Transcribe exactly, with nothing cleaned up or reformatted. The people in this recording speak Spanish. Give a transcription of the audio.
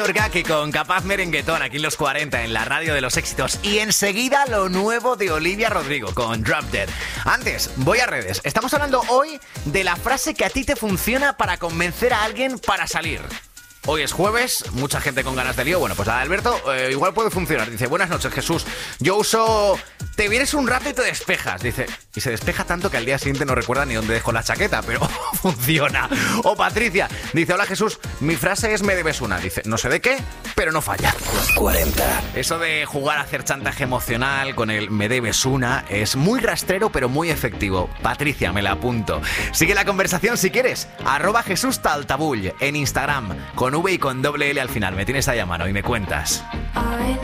Urgaki con Capaz Merenguetón aquí en los cuarenta en la radio de los éxitos y enseguida lo nuevo de Olivia Rodrigo con Drop Dead. Antes, voy a redes. Estamos hablando hoy de la frase que a ti te funciona para convencer a alguien para salir. Hoy es jueves, mucha gente con ganas de lío. Bueno, pues la de Alberto eh, igual puede funcionar. Dice, buenas noches, Jesús. Yo uso... Te vienes un rato y te despejas. Dice, y se despeja tanto que al día siguiente no recuerda ni dónde dejó la chaqueta, pero funciona. O Patricia, dice, hola Jesús, mi frase es me debes una. Dice, no sé de qué, pero no falla. Los cuarenta. Eso de jugar a hacer chantaje emocional con el me debes una es muy rastrero, pero muy efectivo. Patricia, me la apunto. Sigue la conversación si quieres. Arroba Jesús Taltabull en Instagram, con V y con doble L al final. Me tienes ahí a mano y me cuentas.